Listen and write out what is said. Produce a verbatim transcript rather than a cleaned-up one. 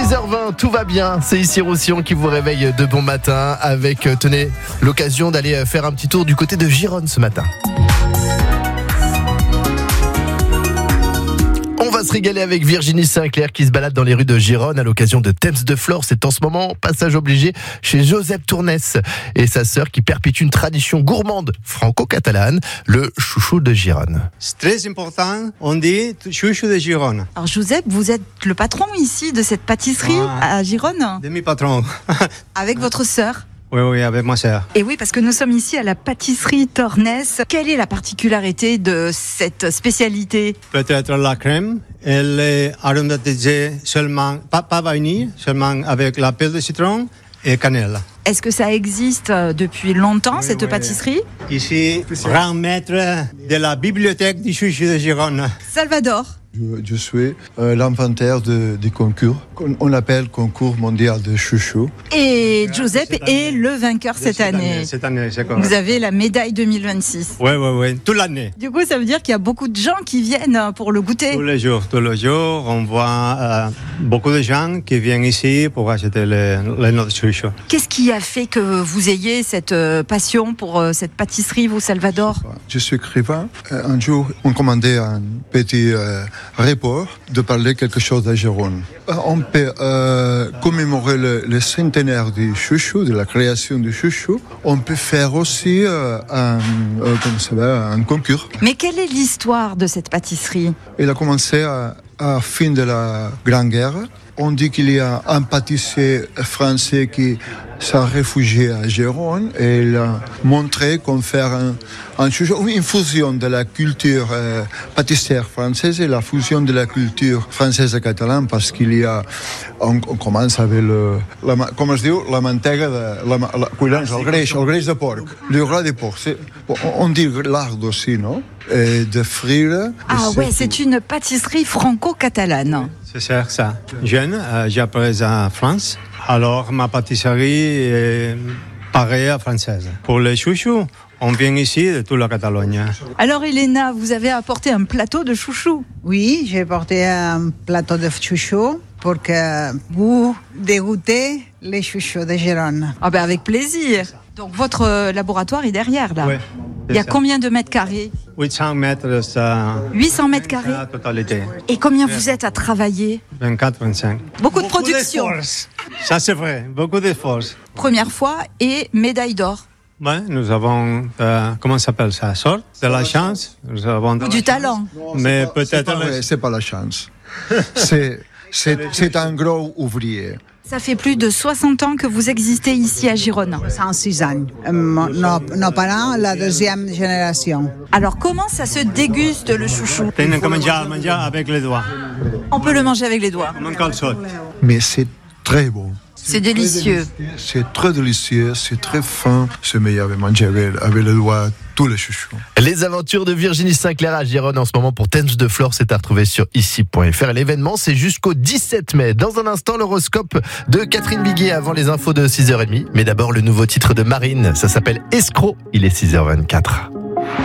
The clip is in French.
six heures vingt, tout va bien. C'est ici Roussillon qui vous réveille de bon matin avec, tenez, l'occasion d'aller faire un petit tour du côté de Gironne ce matin. On va se régaler avec Virginie Sinclair qui se balade dans les rues de Gironne à l'occasion de Temps de Flore. C'est en ce moment passage obligé chez Josep Tournès et sa sœur qui perpétue une tradition gourmande franco-catalane, le chouchou de Gironne. C'est très important, on dit chouchou de Gironne. Alors Josep, vous êtes le patron ici de cette pâtisserie ah, à Gironne, demi-patron. avec votre sœur. Oui, oui, avec ma sœur. Et oui, parce que nous sommes ici à la pâtisserie Tournès. Quelle est la particularité de cette spécialité ? Peut-être la crème, elle est aromatisée seulement, pas, pas vanille, seulement avec la pelle de citron et cannelle. Est-ce que ça existe depuis longtemps, oui, cette oui. pâtisserie ? Ici, grand maître de la bibliothèque du chouchou de Gironne. Salvador. Je, je suis euh, l'inventaire de, du concours, qu'on on appelle concours mondial de chouchou. Et Josep est le vainqueur cette, cette année. année. Cette année, c'est correct. Vous avez la médaille deux mille vingt-six. Oui, oui, oui, toute l'année. Du coup, ça veut dire qu'il y a beaucoup de gens qui viennent pour le goûter. Tous les jours, tous les jours, on voit euh, beaucoup de gens qui viennent ici pour acheter les, les notre chouchou. Qu'est-ce qui a fait que vous ayez cette euh, passion pour euh, cette pâtisserie, vous, Salvador ? Je suis écrivain. Un jour, on commandait un petit euh, report de parler quelque chose de Gironne. On peut euh, commémorer le, le centenaire du chouchou, de la création du chouchou. On peut faire aussi euh, un, euh, comment ça va, un concours. Mais quelle est l'histoire de cette pâtisserie ? Il a commencé à, à la fin de la Grande Guerre. On dit qu'il y a un pâtissier français qui s'est réfugié à Gironne et il a montré qu'on fait un, un chouchou, une fusion de la culture euh, pâtissière française et la fusion de la culture française et catalane parce qu'il y a, on, on commence avec le, la, com es diu, la mantega de, la, la, collons, el greix, el greix de porc, le gras de porc, c'est, on dit lard aussi, non? Et de frire. Ah ouais, c'est une pâtisserie franco-catalane. C'est ça, ça. Jeune, euh, j'ai appris en France. Alors, ma pâtisserie est pareille à française. Pour les chouchous, on vient ici de toute la Catalogne. Alors, Elena, vous avez apporté un plateau de chouchou. Oui, j'ai apporté un plateau de chouchou pour que vous dégoûtez les chouchous de Gironne. Ah ben avec plaisir. Donc, votre laboratoire est derrière, là. Oui. Il y a ça. Combien de mètres carrés ? huit cents mètres, ça. huit cents mètres carrés. La totalité. Et combien vous êtes à travailler ? vingt-quatre vingt-cinq. Beaucoup de production. Ça, c'est vrai. Beaucoup d'efforts. Première fois et médaille d'or. Ouais, nous avons, euh, comment ça s'appelle ça? Sort de la chance. Nous avons de Ou du talent. Mais C'est peut-être. pas, les... c'est pas la chance. C'est, c'est, c'est un gros ouvrier. Ça fait plus de soixante ans que vous existez ici à Gironne. cent six ans. Euh, nos, nos parents, la deuxième génération. Alors comment ça se déguste le chouchou ? Tenen que manger, manger avec les doigts. On peut le manger avec les doigts. Comme un calçot. Mais c'est très bon. C'est délicieux. C'est très délicieux, c'est très fin. C'est meilleur de manger avec, avec les doigts tous les chouchous. Les aventures de Virginie Sinclair à Gironne en ce moment pour Temps de Flore, c'est à retrouver sur ici point f r. L'événement, c'est jusqu'au dix-sept mai. Dans un instant, l'horoscope de Catherine Biguet avant les infos de six heures trente. Mais d'abord, le nouveau titre de Marine. Ça s'appelle Escroc. Il est six heures vingt-quatre.